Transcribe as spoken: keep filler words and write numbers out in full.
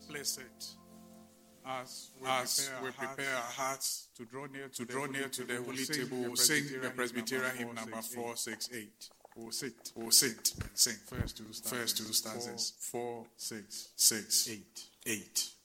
explicit. As we As prepare we our prepare hearts our hearts to draw near to to draw the near to the holy sing table, the we'll sing the Presbyterian Presbyterian hymn hymn number four six eight. We'll sit. We'll sit and sing First two stanzas. first two stanzas. Four, six, six, eight. eight.